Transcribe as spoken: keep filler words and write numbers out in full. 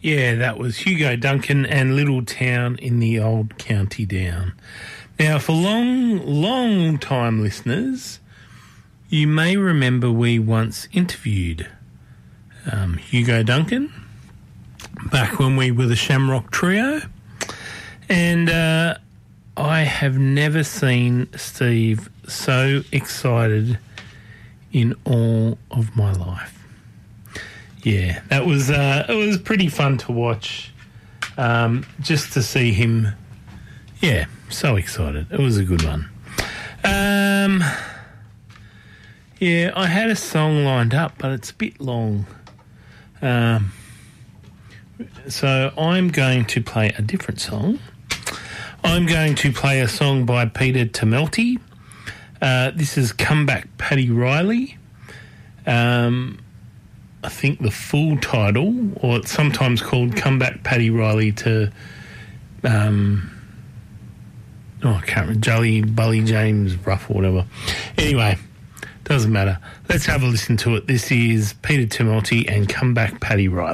Yeah, that was Hugo Duncan and Little Town in the Old County Down. Now, for long, long time listeners, you may remember we once interviewed um, Hugo Duncan back when we were the Shamrock Trio, and uh, I have never seen Steve so excited in all of my life. Yeah, that was uh, it was pretty fun to watch, um, just to see him. Yeah, so excited. It was a good one. Um, yeah, I had a song lined up, but it's a bit long. Um, so I'm going to play a different song. I'm going to play a song by Peter Tamelty. Uh, this is Come Back Paddy Riley. Um... I think the full title, or it's sometimes called Come Back Paddy Riley to, um, oh, I can't remember, Jolly Bully James Ruff or whatever. Anyway, doesn't matter. Let's have a listen to it. This is Peter Tamelty and Come Back Paddy Riley.